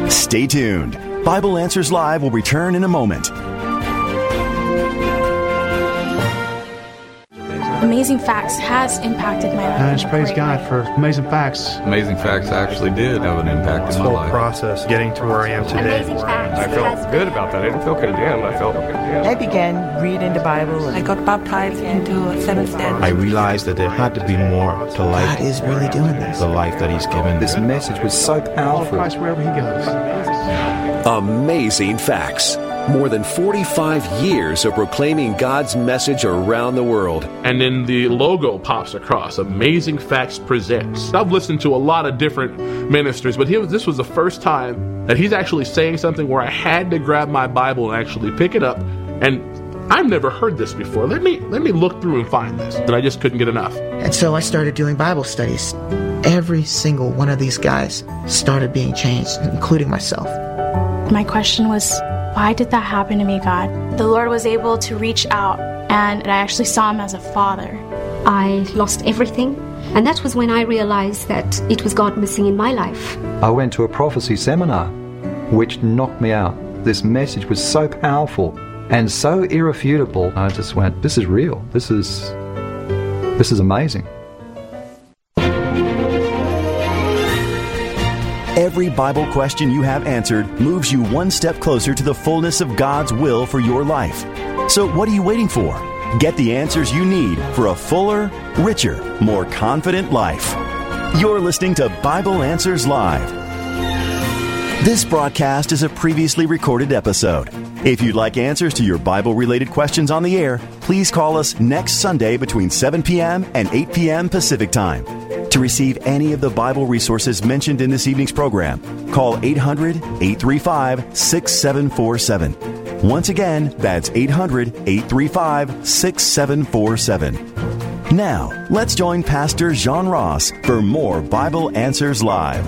Stay tuned. Bible Answers Live will return in a moment. Amazing Facts has impacted my life. I just praise God for Amazing Facts. Amazing Facts actually did have an impact in my life. This whole process, getting to where I am today. Amazing Facts. I felt good about that. I didn't feel condemned. I began reading the Bible. I got baptized into a Seventh-day. I realized that there had to be more to life. God is really doing this. The life that He's given. This message was so powerful. Christ wherever He goes. Amazing Facts. More than 45 years of proclaiming God's message around the world. And then the logo pops across, Amazing Facts Presents. I've listened to a lot of different ministers, but this was the first time that he's actually saying something where I had to grab my Bible and actually pick it up. And I've never heard this before. Let me look through and find this. And I just couldn't get enough. And so I started doing Bible studies. Every single one of these guys started being changed, including myself. My question was, why did that happen to me, God? The Lord was able to reach out, and I actually saw Him as a father. I lost everything, and that was when I realized that it was God missing in my life. I went to a prophecy seminar, which knocked me out. This message was so powerful and so irrefutable. I just went, this is real. This is amazing. Every Bible question you have answered moves you one step closer to the fullness of God's will for your life. So what are you waiting for? Get the answers you need for a fuller, richer, more confident life. You're listening to Bible Answers Live. This broadcast is a previously recorded episode. If you'd like answers to your Bible-related questions on the air, please call us next Sunday between 7 p.m. and 8 p.m. Pacific Time. To receive any of the Bible resources mentioned in this evening's program, call 800-835-6747. Once again, that's 800-835-6747. Now, let's join Pastor John Ross for more Bible Answers Live.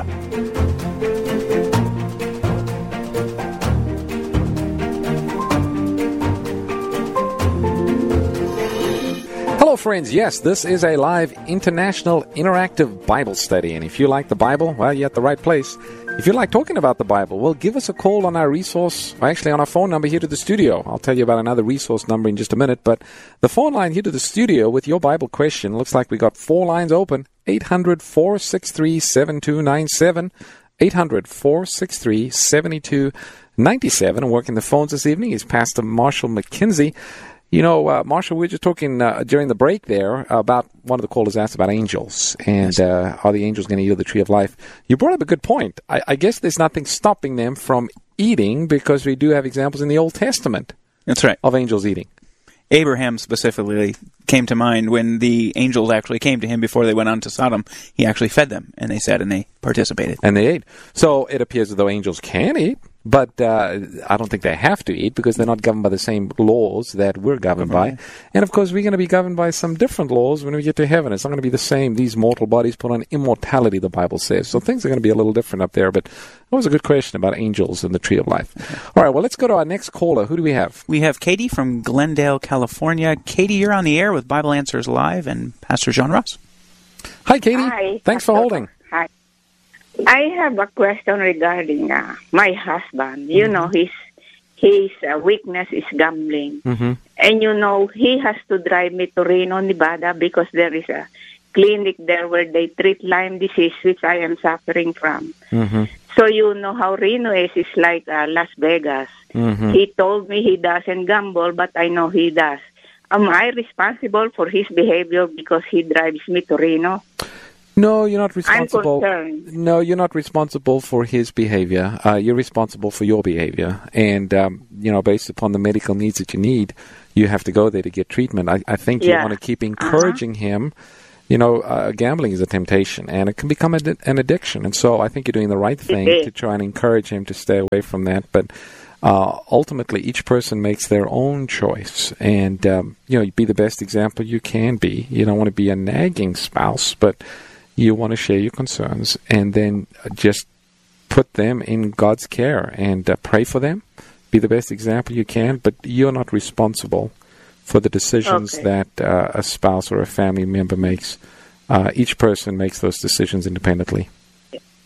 Hello, friends. Yes, this is a live international interactive Bible study. And if you like the Bible, well, you're at the right place. If you like talking about the Bible, well, give us a call on our resource, actually on our phone number here to the studio. I'll tell you about another resource number in just a minute. But the phone line here to the studio with your Bible question, looks like we got 4 lines open. 800-463-7297. 800-463-7297. And working the phones this evening is Pastor Marshall McKenzie. You know, Marshall, we were just talking during the break there about one of the callers asked about angels and are the angels going to eat of the tree of life? You brought up a good point. I guess there's nothing stopping them from eating because we do have examples in the Old Testament. That's right. Of angels eating. Abraham specifically came to mind when the angels actually came to him before they went on to Sodom. He actually fed them, and they sat and they participated. And they ate. So it appears as though angels can eat. But I don't think they have to eat because they're not governed by the same laws that we're governed by. And, of course, we're going to be governed by some different laws when we get to heaven. It's not going to be the same. These mortal bodies put on immortality, the Bible says. So things are going to be a little different up there. But that was a good question about angels and the tree of life. All right, well, let's go to our next caller. Who do we have? We have Katie from Glendale, California. Katie, you're on the air with Bible Answers Live and Pastor John Ross. Hi, Katie. Hi. Thanks for holding. Hi. I have a question regarding my husband. You know, his weakness is gambling. Mm-hmm. And, you know, he has to drive me to Reno, Nevada, because there is a clinic there where they treat Lyme disease, which I am suffering from. Mm-hmm. So you know how Reno is. It's like Las Vegas. Mm-hmm. He told me he doesn't gamble, but I know he does. Am I responsible for his behavior because he drives me to Reno? No, you're not responsible. I'm concerned. No, you're not responsible for his behavior. You're responsible for your behavior. And, you know, based upon the medical needs that you need, you have to go there to get treatment. I think you want to keep encouraging him. You know, gambling is a temptation, and it can become an addiction. And so I think you're doing the right thing to try and encourage him to stay away from that. But ultimately, each person makes their own choice. And, you know, be the best example you can be. You don't want to be a nagging spouse, but you want to share your concerns and then just put them in God's care and pray for them. Be the best example you can, but you're not responsible for the decisions that a spouse or a family member makes. Each person makes those decisions independently.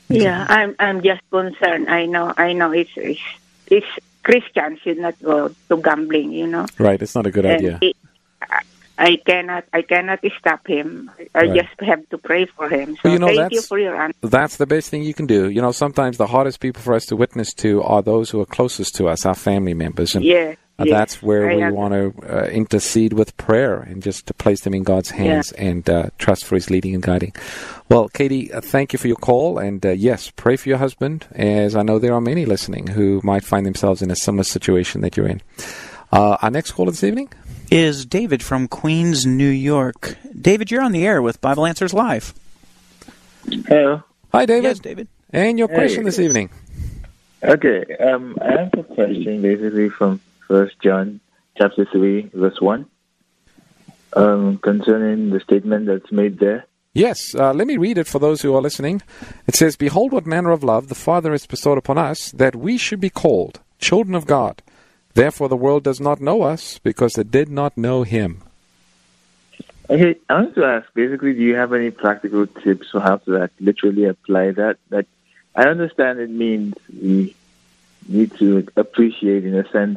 Yeah, I'm just concerned. I know it's Christians should not go to gambling, you know. Right, it's not a good idea. I cannot stop him. I just have to pray for him. So thank you for your answer. That's the best thing you can do. You know, sometimes the hardest people for us to witness to are those who are closest to us, our family members. And that's where we want to intercede with prayer and just to place them in God's hands and trust for His leading and guiding. Well, Katie, thank you for your call. And yes, pray for your husband, as I know there are many listening who might find themselves in a similar situation that you're in. Our next caller this evening is David from Queens, New York. David, you're on the air with Bible Answers Live. Hello. Hi, David. Yes, David. And your question this evening. Okay. I have a question basically from 1 John chapter 3, verse 1, concerning the statement that's made there. Yes, let me read it for those who are listening. It says, "Behold what manner of love the Father has bestowed upon us, that we should be called children of God. Therefore the world does not know us, because it did not know Him." Okay, I want to ask, basically, do you have any practical tips for how to literally apply that? That I understand it means we need to appreciate, in a sense,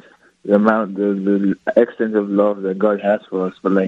the extent of love that God has for us, but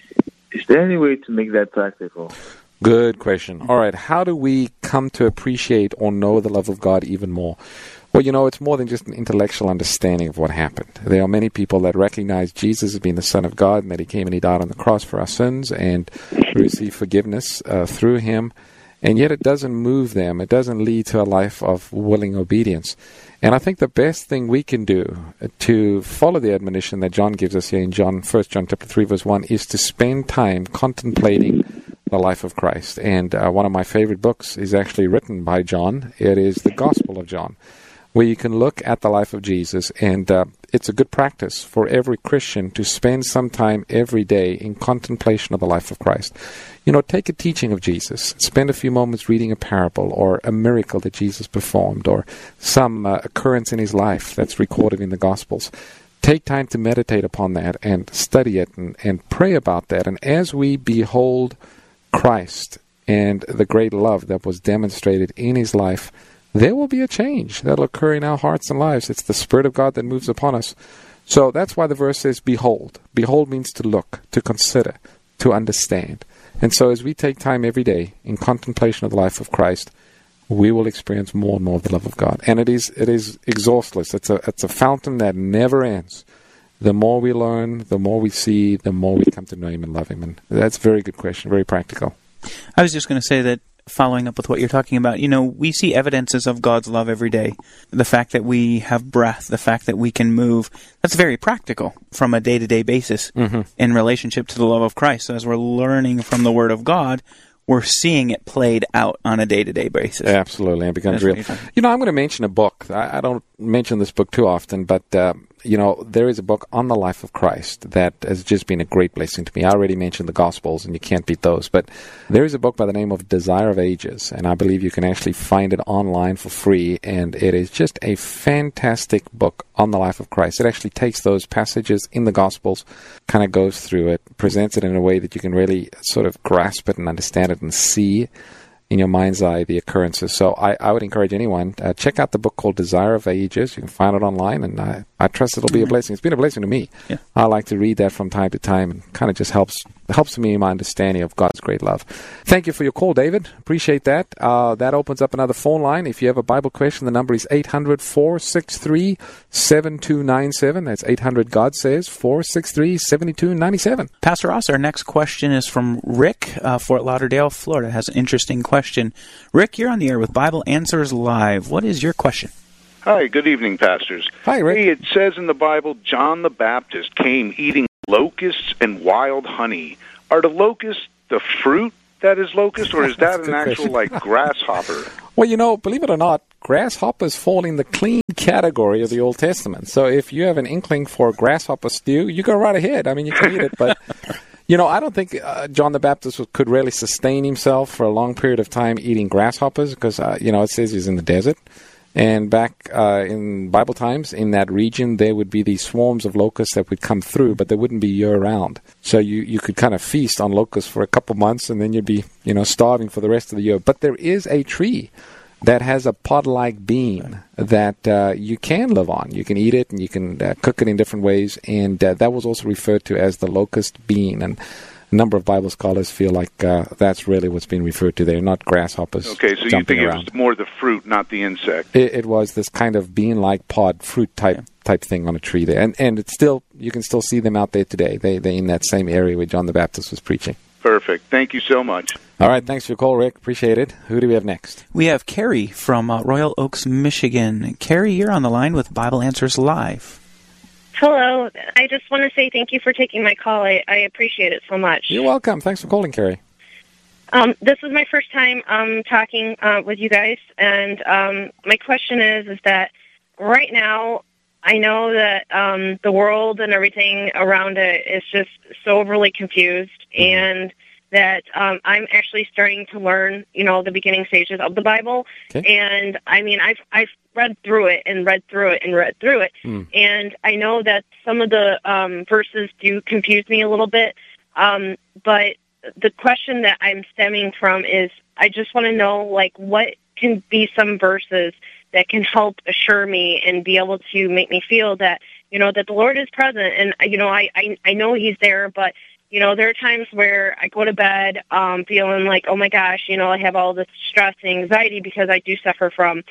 is there any way to make that practical? Good question. All right, how do we come to appreciate or know the love of God even more? Well, you know, it's more than just an intellectual understanding of what happened. There are many people that recognize Jesus as being the Son of God and that He came and He died on the cross for our sins and receive forgiveness through Him, and yet it doesn't move them. It doesn't lead to a life of willing obedience. And I think the best thing we can do to follow the admonition that John gives us here in 1 John chapter 3, verse 1, is to spend time contemplating the life of Christ. And one of my favorite books is actually written by John. It is the Gospel of John, where you can look at the life of Jesus, and it's a good practice for every Christian to spend some time every day in contemplation of the life of Christ. You know, take a teaching of Jesus, spend a few moments reading a parable or a miracle that Jesus performed or some occurrence in His life that's recorded in the Gospels. Take time to meditate upon that and study it and pray about that. And as we behold Christ and the great love that was demonstrated in His life, there will be a change that will occur in our hearts and lives. It's the Spirit of God that moves upon us. So that's why the verse says, behold. Behold means to look, to consider, to understand. And so as we take time every day in contemplation of the life of Christ, we will experience more and more of the love of God. And it is exhaustless. It's a fountain that never ends. The more we learn, the more we see, the more we come to know Him and love Him. And that's a very good question, very practical. I was just going to say that, following up with what you're talking about, you know, we see evidences of God's love every day. The fact that we have breath, the fact that we can move, that's very practical from a day-to-day basis in relationship to the love of Christ. So as we're learning from the Word of God, we're seeing it played out on a day-to-day basis. Absolutely, it becomes real. You know, I'm going to mention a book. I don't mention this book too often, but you know, there is a book on the life of Christ that has just been a great blessing to me. I already mentioned the Gospels, and you can't beat those. But there is a book by the name of Desire of Ages, and I believe you can actually find it online for free. And it is just a fantastic book on the life of Christ. It actually takes those passages in the Gospels, kind of goes through it, presents it in a way that you can really sort of grasp it and understand it and see in your mind's eye the occurrences. So I would encourage anyone, check out the book called Desire of Ages. You can find it online, and I trust it'll be a blessing. It's been a blessing to me. Yeah. I like to read that from time to time, and kind of just helps me in my understanding of God's great love. Thank you for your call, David. Appreciate that. That opens up another phone line. If you have a Bible question, the number is 800-463-7297. That's 800-God says, 463-7297. Pastor Ross, our next question is from Rick, Fort Lauderdale, Florida. Has an interesting question. Rick, you're on the air with Bible Answers Live. What is your question? Hi, good evening, pastors. Hi, Rick. Hey, it says in the Bible, John the Baptist came eating locusts and wild honey. Are the locusts the fruit that is locust, or is that an actual, grasshopper? Well, you know, believe it or not, grasshoppers fall in the clean category of the Old Testament. So if you have an inkling for grasshopper stew, you go right ahead. I mean, you can eat it, but... You know, I don't think John the Baptist could really sustain himself for a long period of time eating grasshoppers because, you know, it says he's in the desert. And back in Bible times, in that region, there would be these swarms of locusts that would come through, but they wouldn't be year-round. So you could kind of feast on locusts for a couple months, and then you'd be, you know, starving for the rest of the year. But there is a tree that has a pod-like bean that you can live on. You can eat it, and you can cook it in different ways, and that was also referred to as the locust bean. And a number of Bible scholars feel like that's really what's being referred to there, not grasshoppers. Okay, so you think it was more the fruit, not the insect? It was this kind of bean-like pod, fruit type thing on a tree there, and it's still, you can still see them out there today. They're in that same area where John the Baptist was preaching. Perfect. Thank you so much. All right, thanks for your call, Rick. Appreciate it. Who do we have next? We have Carrie from Royal Oaks, Michigan. Carrie, you're on the line with Bible Answers Live. Hello. I just want to say thank you for taking my call. I appreciate it so much. You're welcome. Thanks for calling, Carrie. This is my first time talking with you guys, and my question is that right now I know that the world and everything around it is just so overly confused, and that I'm actually starting to learn, the beginning stages of the Bible. Okay. And I mean, I've read through it and read through it and read through it, and I know that some of the verses do confuse me a little bit. But the question that I'm stemming from is, I just want to know, what can be some verses that can help assure me and be able to make me feel that, that the Lord is present, and I know He's there, but there are times where I go to bed feeling like, oh my gosh, I have all this stress and anxiety because I do suffer from,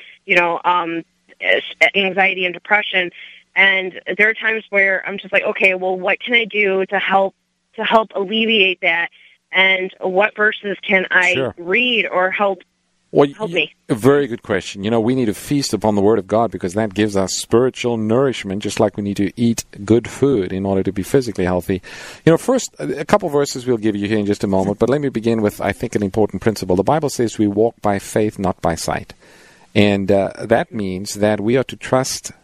anxiety and depression. And there are times where I'm just like, okay, well, what can I do to help alleviate that? And what verses can I read or help me? A very good question. We need to feast upon the Word of God because that gives us spiritual nourishment, just like we need to eat good food in order to be physically healthy. First, a couple verses we'll give you here in just a moment, but let me begin with, I think, an important principle. The Bible says we walk by faith, not by sight. And that means that we are to trust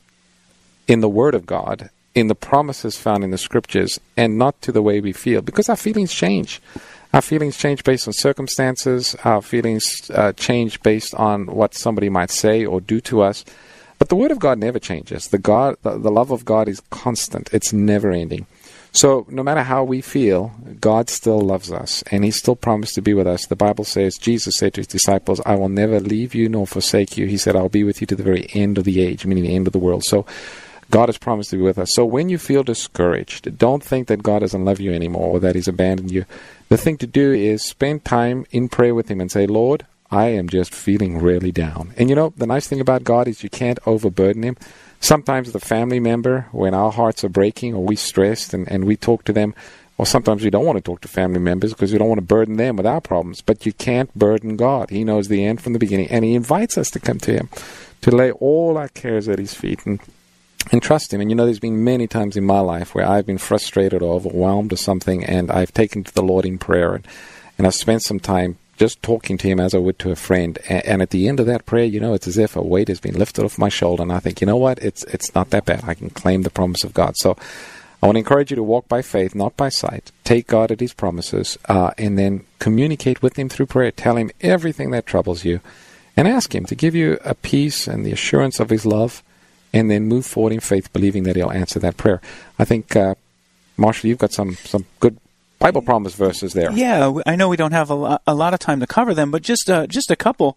in the Word of God, in the promises found in the Scriptures, and not to the way we feel, because our feelings change. Our feelings change based on circumstances. Our feelings change based on what somebody might say or do to us. But the Word of God never changes. The love of God is constant. It's never ending. So no matter how we feel, God still loves us, and He still promised to be with us. The Bible says, Jesus said to His disciples, I will never leave you nor forsake you. He said, I'll be with you to the very end of the age, meaning the end of the world. So God has promised to be with us. So when you feel discouraged, don't think that God doesn't love you anymore or that He's abandoned you. The thing to do is spend time in prayer with Him and say, Lord, I am just feeling really down. And the nice thing about God is you can't overburden Him. Sometimes the family member, when our hearts are breaking or we're stressed and we talk to them, or sometimes we don't want to talk to family members because we don't want to burden them with our problems. But you can't burden God. He knows the end from the beginning, and He invites us to come to Him, to lay all our cares at His feet and trust Him. And there's been many times in my life where I've been frustrated or overwhelmed or something, and I've taken to the Lord in prayer, and I've spent some time just talking to Him as I would to a friend. And at the end of that prayer, it's as if a weight has been lifted off my shoulder, and I think, what, it's not that bad. I can claim the promise of God. So I want to encourage you to walk by faith, not by sight. Take God at His promises, and then communicate with Him through prayer. Tell Him everything that troubles you, and ask Him to give you a peace and the assurance of His love, and then move forward in faith, believing that He'll answer that prayer. I think, Marshall, you've got some good Bible promise verses there. Yeah, I know we don't have a lot of time to cover them, but just a couple.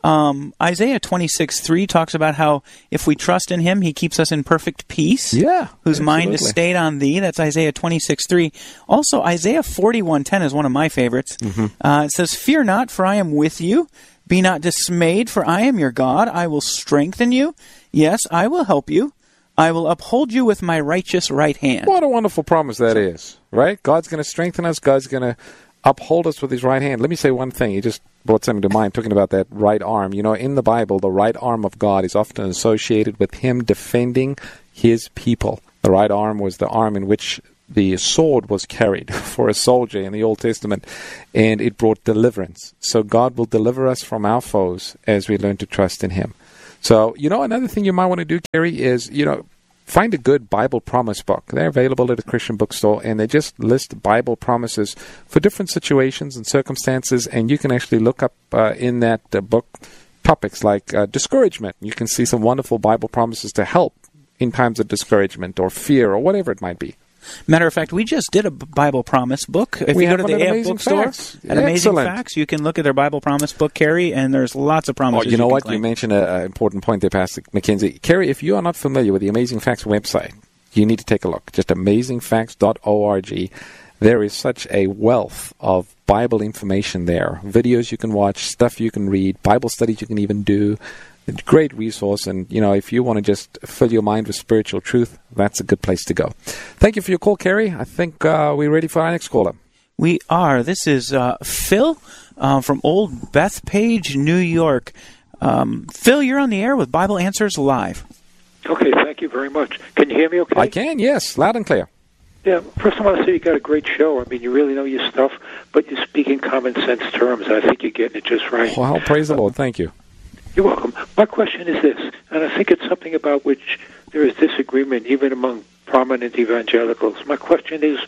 Isaiah 26:3 talks about how if we trust in Him, He keeps us in perfect peace. Yeah, whose mind is stayed on Thee. That's Isaiah 26:3. Also, Isaiah 41:10 is one of my favorites. It says, "Fear not, for I am with you. Be not dismayed, for I am your God. I will strengthen you. Yes, I will help you. I will uphold you with my righteous right hand." What a wonderful promise that is, right? God's going to strengthen us. God's going to uphold us with His right hand. Let me say one thing. You just brought something to mind, talking about that right arm. In the Bible, the right arm of God is often associated with Him defending His people. The right arm was the arm in which the sword was carried for a soldier in the Old Testament, and it brought deliverance. So God will deliver us from our foes as we learn to trust in Him. So, another thing you might want to do, Carrie, is, find a good Bible promise book. They're available at a Christian bookstore, and they just list Bible promises for different situations and circumstances, and you can actually look up in that book topics like discouragement. You can see some wonderful Bible promises to help in times of discouragement or fear or whatever it might be. Matter of fact, we just did a Bible Promise book. If you go to the AF bookstore at Amazing Facts, you can look at their Bible Promise book, Kerry, and there's lots of promises. Oh, you know what? You mentioned an important point there, Pastor Mackenzie. Kerry, if you are not familiar with the Amazing Facts website, you need to take a look. Just amazingfacts.org. There is such a wealth of Bible information there. Videos you can watch, stuff you can read, Bible studies you can even do. Great resource, and if you want to just fill your mind with spiritual truth, that's a good place to go. Thank you for your call, Kerry. I think we're ready for our next caller. We are. This is Phil from Old Bethpage, New York. Phil, you're on the air with Bible Answers Live. Okay, thank you very much. Can you hear me okay? I can, yes, loud and clear. Yeah, first I want to say you got a great show. I mean, you really know your stuff, but you speak in common sense terms. I think you're getting it just right. Well, praise the Lord. Thank you. You're welcome. My question is this, and I think it's something about which there is disagreement even among prominent evangelicals. My question is,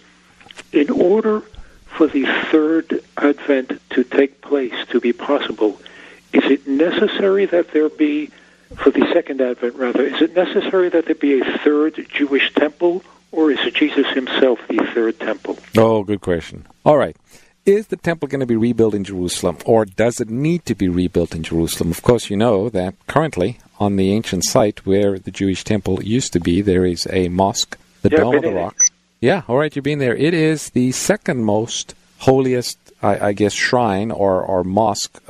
in order for the third advent to take place, to be possible, is it necessary that there be, for the second advent rather, is it necessary that there be a third Jewish temple, or is it Jesus himself the third temple? Oh, good question. All right. Is the temple going to be rebuilt in Jerusalem, or does it need to be rebuilt in Jerusalem? Of course, you know that currently on the ancient site where the Jewish temple used to be, there is a mosque, the Dome of the Rock. Yeah, all right, you've been there. It is the second most holiest, I guess, shrine or mosque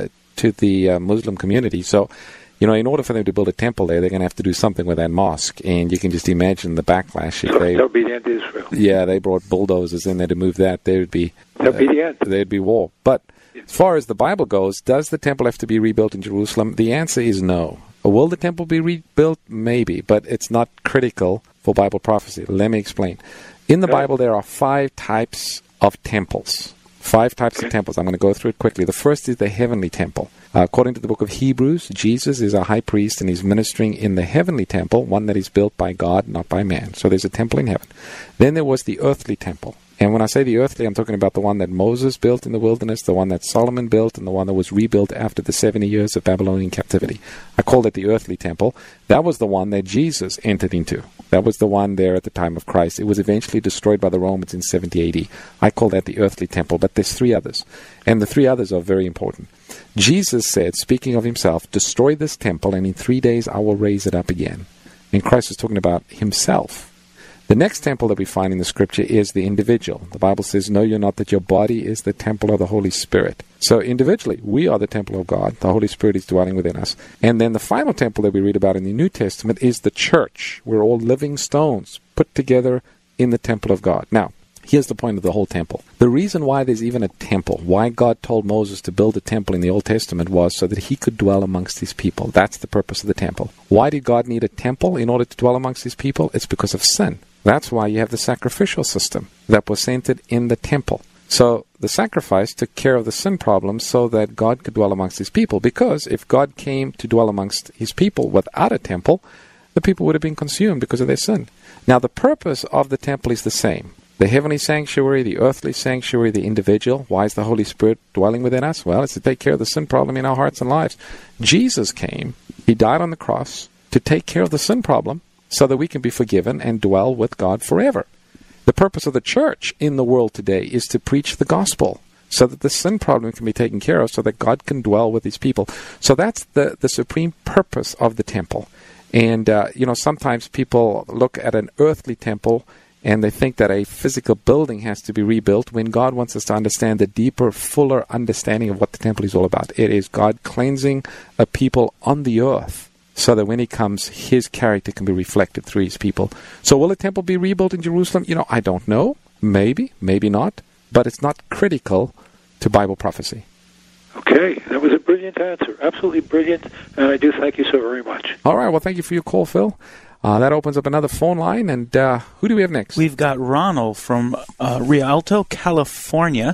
to the Muslim community. So, in order for them to build a temple there, they're going to have to do something with that mosque. And you can just imagine the backlash. If that would be the end of Israel. Yeah, they brought bulldozers in there to move that. That would be the end. There'd be war. But as far as the Bible goes, does the temple have to be rebuilt in Jerusalem? The answer is no. Will the temple be rebuilt? Maybe, but it's not critical for Bible prophecy. Let me explain. In the Bible, there are 5 types of temples. 5 types of temples. I'm going to go through it quickly. The first is the heavenly temple. According to the book of Hebrews, Jesus is our high priest, and he's ministering in the heavenly temple, one that is built by God, not by man. So there's a temple in heaven. Then there was the earthly temple. And when I say the earthly, I'm talking about the one that Moses built in the wilderness, the one that Solomon built, and the one that was rebuilt after the 70 years of Babylonian captivity. I called it the earthly temple. That was the one that Jesus entered into. That was the one there at the time of Christ. It was eventually destroyed by the Romans in 70 AD. I call that the earthly temple, but there's 3 others. And the 3 others are very important. Jesus said, speaking of himself, destroy this temple, and in 3 days I will raise it up again. And Christ was talking about himself. The next temple that we find in the Scripture is the individual. The Bible says, know you not that your body is the temple of the Holy Spirit. So individually, we are the temple of God. The Holy Spirit is dwelling within us. And then the final temple that we read about in the New Testament is the church. We're all living stones put together in the temple of God. Now, here's the point of the whole temple. The reason why there's even a temple, why God told Moses to build a temple in the Old Testament, was so that he could dwell amongst his people. That's the purpose of the temple. Why did God need a temple in order to dwell amongst his people? It's because of sin. That's why you have the sacrificial system that was centered in the temple. So the sacrifice took care of the sin problem so that God could dwell amongst his people. Because if God came to dwell amongst his people without a temple, the people would have been consumed because of their sin. Now the purpose of the temple is the same. The heavenly sanctuary, the earthly sanctuary, the individual. Why is the Holy Spirit dwelling within us? Well, it's to take care of the sin problem in our hearts and lives. Jesus came, he died on the cross to take care of the sin problem so that we can be forgiven and dwell with God forever. The purpose of the church in the world today is to preach the gospel so that the sin problem can be taken care of so that God can dwell with his people. So that's the supreme purpose of the temple. And, sometimes people look at an earthly temple and they think that a physical building has to be rebuilt when God wants us to understand the deeper, fuller understanding of what the temple is all about. It is God cleansing a people on the earth so that when he comes, his character can be reflected through his people. So will the temple be rebuilt in Jerusalem? I don't know. Maybe, maybe not. But it's not critical to Bible prophecy. Okay, that was a brilliant answer. Absolutely brilliant. And I do thank you so very much. All right, well, thank you for your call, Phil. That opens up another phone line. And who do we have next? We've got Ronald from Rialto, California.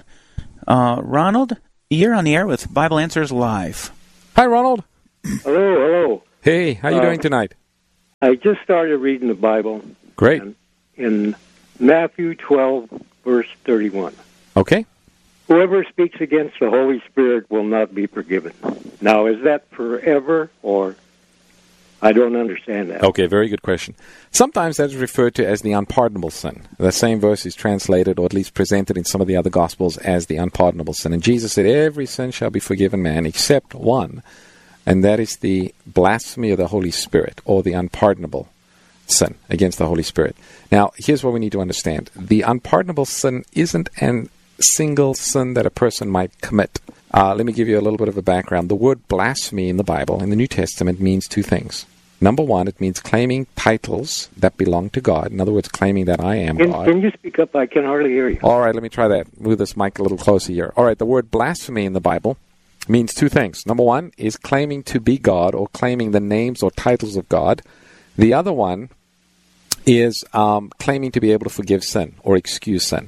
Ronald, you're on the air with Bible Answers Live. Hi, Ronald. Hello. Hey, how you doing tonight? I just started reading the Bible. Great. In Matthew 12, verse 31. Okay. Whoever speaks against the Holy Spirit will not be forgiven. Now, is that forever, or I don't understand that. Okay, very good question. Sometimes that is referred to as the unpardonable sin. The same verse is translated, or at least presented in some of the other Gospels, as the unpardonable sin. And Jesus said, every sin shall be forgiven man except one, and that is the blasphemy of the Holy Spirit, or the unpardonable sin against the Holy Spirit. Now, here's what we need to understand. The unpardonable sin isn't a single sin that a person might commit. Let me give you a little bit of a background. The word blasphemy in the Bible, in the New Testament, means two things. Number one, it means claiming titles that belong to God. In other words, claiming that I am God. Can you speak up? I can hardly hear you. All right, let me try that. Move this mic a little closer here. All right, the word blasphemy in the Bible means two things. Number one is claiming to be God, or claiming the names or titles of God. The other one is claiming to be able to forgive sin or excuse sin.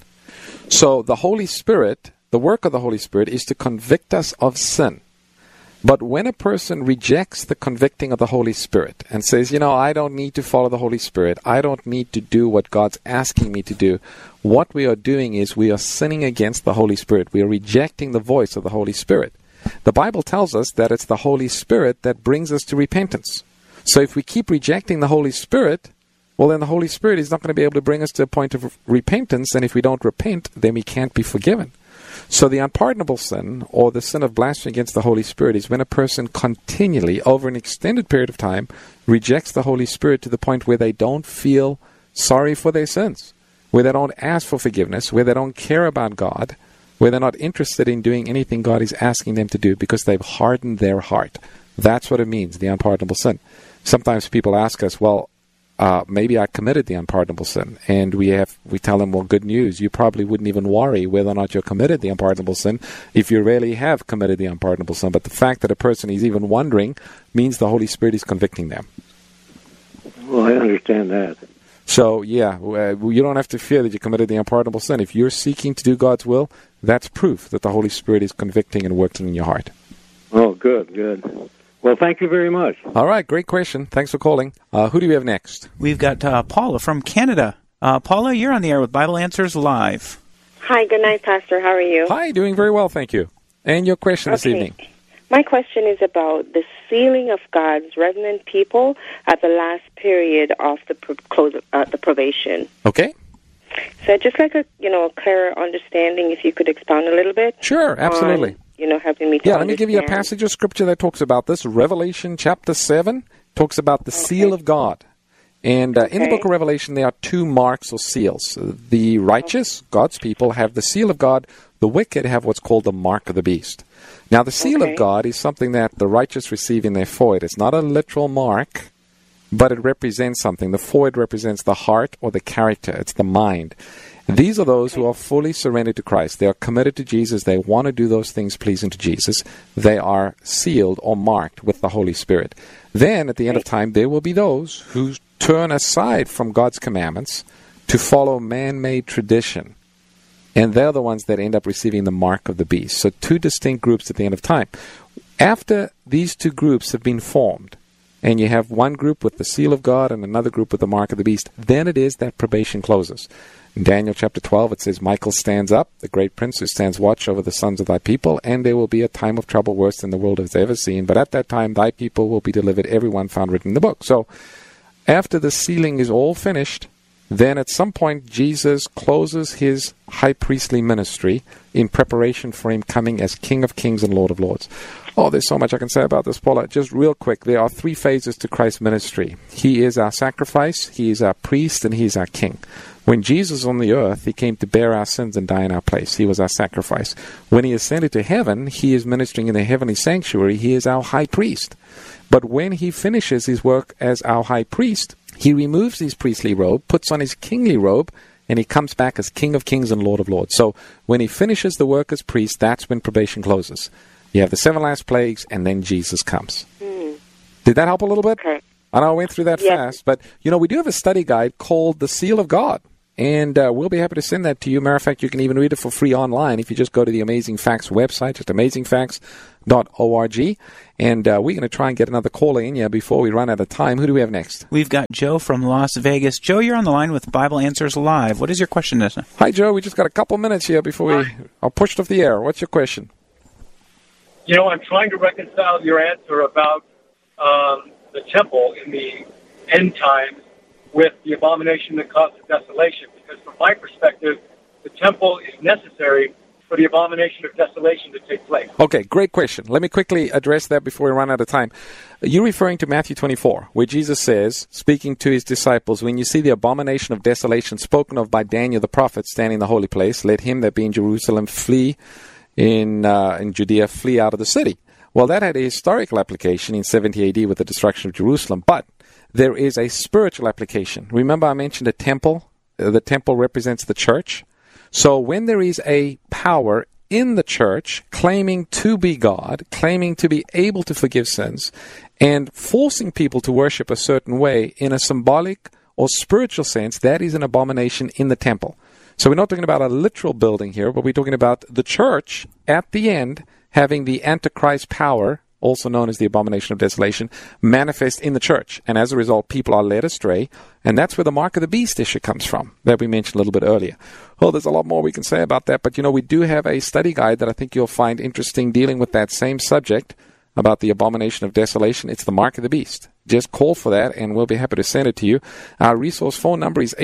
So the Holy Spirit, the work of the Holy Spirit is to convict us of sin. But when a person rejects the convicting of the Holy Spirit and says, I don't need to follow the Holy Spirit, I don't need to do what God's asking me to do, what we are doing is we are sinning against the Holy Spirit. We are rejecting the voice of the Holy Spirit. The Bible tells us that it's the Holy Spirit that brings us to repentance. So if we keep rejecting the Holy Spirit, well, then the Holy Spirit is not going to be able to bring us to a point of repentance, and if we don't repent, then we can't be forgiven. So the unpardonable sin, or the sin of blasphemy against the Holy Spirit, is when a person continually, over an extended period of time, rejects the Holy Spirit to the point where they don't feel sorry for their sins, where they don't ask for forgiveness, where they don't care about God, where they're not interested in doing anything God is asking them to do because they've hardened their heart. That's what it means, the unpardonable sin. Sometimes people ask us, well, maybe I committed the unpardonable sin, and we tell them, well, good news, you probably wouldn't even worry whether or not you committed the unpardonable sin if you really have committed the unpardonable sin. But the fact that a person is even wondering means the Holy Spirit is convicting them. Well, I understand that. So, yeah, you don't have to fear that you committed the unpardonable sin. If you're seeking to do God's will, that's proof that the Holy Spirit is convicting and working in your heart. Oh, good. Well, thank you very much. All right, great question. Thanks for calling. Who do we have next? We've got Paula from Canada. Paula, you're on the air with Bible Answers Live. Hi, good night, Pastor. How are you? Hi, doing very well, thank you. And your question this evening? My question is about the sealing of God's remnant people at the last period of the the probation. Okay. So I'd just like a clearer understanding, if you could expound a little bit. Sure, absolutely. Helping me to let me give you a passage of Scripture that talks about this. Revelation chapter 7 talks about the seal of God. And in the book of Revelation, there are two marks or seals. The righteous, God's people, have the seal of God. The wicked have what's called the mark of the beast. Now, the seal of God is something that the righteous receive in their forehead. It's not a literal mark, but it represents something. The forehead represents the heart or the character. It's the mind. These are those who are fully surrendered to Christ. They are committed to Jesus. They want to do those things pleasing to Jesus. They are sealed or marked with the Holy Spirit. Then, at the end of time, there will be those who turn aside from God's commandments to follow man-made tradition. And they're the ones that end up receiving the mark of the beast. So two distinct groups at the end of time. After these two groups have been formed, and you have one group with the seal of God and another group with the mark of the beast, then it is that probation closes. In Daniel chapter 12, it says, Michael stands up, the great prince who stands watch over the sons of thy people, and there will be a time of trouble worse than the world has ever seen. But at that time, thy people will be delivered, everyone found written in the book. So, after the sealing is all finished, then at some point, Jesus closes his high priestly ministry in preparation for him coming as King of Kings and Lord of Lords. Oh, there's so much I can say about this, Paula. Just real quick, there are three phases to Christ's ministry. He is our sacrifice, he is our priest, and he is our king. When Jesus was on the earth, he came to bear our sins and die in our place. He was our sacrifice. When he ascended to heaven, he is ministering in the heavenly sanctuary. He is our high priest. But when he finishes his work as our high priest, he removes his priestly robe, puts on his kingly robe, and he comes back as King of Kings and Lord of Lords. So when he finishes the work as priest, that's when probation closes. You have the 7 last plagues, and then Jesus comes. Did that help a little bit? Okay. I know I went through that fast, but, we do have a study guide called The Seal of God, and we'll be happy to send that to you. Matter of fact, you can even read it for free online if you just go to the Amazing Facts website, just amazingfacts.org, and we're going to try and get another caller in here before we run out of time. Who do we have next? We've got Joe from Las Vegas. Joe, you're on the line with Bible Answers Live. What is your question, Nessa? Hi, Joe. We just got a couple minutes here before we are pushed off the air. What's your question? I'm trying to reconcile your answer about the the temple in the end times with the abomination that causes desolation. Because from my perspective, the temple is necessary for the abomination of desolation to take place. Okay, great question. Let me quickly address that before we run out of time. You're referring to Matthew 24, where Jesus says, speaking to his disciples, when you see the abomination of desolation spoken of by Daniel the prophet standing in the holy place, let him that be in Jerusalem flee in Judea, flee out of the city. Well, that had a historical application in 70 AD with the destruction of Jerusalem, but there is a spiritual application. Remember I mentioned a temple? The temple represents the church. So when there is a power in the church claiming to be God, claiming to be able to forgive sins, and forcing people to worship a certain way in a symbolic or spiritual sense, that is an abomination in the temple. So we're not talking about a literal building here, but we're talking about the church at the end having the Antichrist power, also known as the abomination of desolation, manifest in the church. And as a result, people are led astray. And that's where the mark of the beast issue comes from, that we mentioned a little bit earlier. Well, there's a lot more we can say about that. But, we do have a study guide that I think you'll find interesting dealing with that same subject about the abomination of desolation. It's the mark of the beast. Just call for that, and we'll be happy to send it to you. Our resource phone number is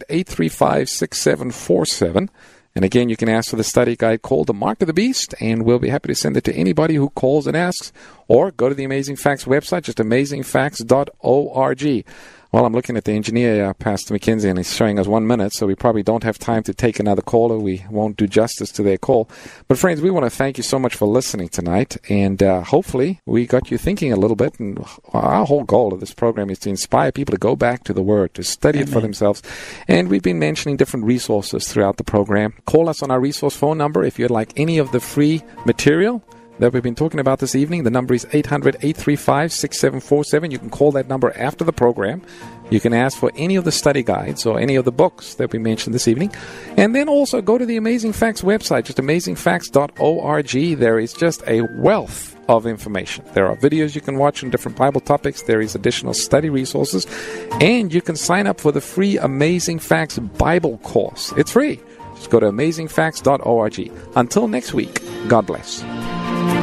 800-835-6747. And again, you can ask for the study guide called The Mark of the Beast, and we'll be happy to send it to anybody who calls and asks. Or go to the Amazing Facts website, just amazingfacts.org. Well, I'm looking at the engineer, Pastor McKenzie, and he's showing us 1 minute, so we probably don't have time to take another caller. We won't do justice to their call. But friends, we want to thank you so much for listening tonight, and hopefully we got you thinking a little bit. And our whole goal of this program is to inspire people to go back to the Word, to study it for themselves. And we've been mentioning different resources throughout the program. Call us on our resource phone number if you'd like any of the free material that we've been talking about this evening. The number is 800-835-6747. You can call that number after the program. You can ask for any of the study guides or any of the books that we mentioned this evening. And then also go to the Amazing Facts website, just amazingfacts.org. There is just a wealth of information. There are videos you can watch on different Bible topics. There is additional study resources. And you can sign up for the free Amazing Facts Bible course. It's free. Just go to amazingfacts.org. Until next week, God bless.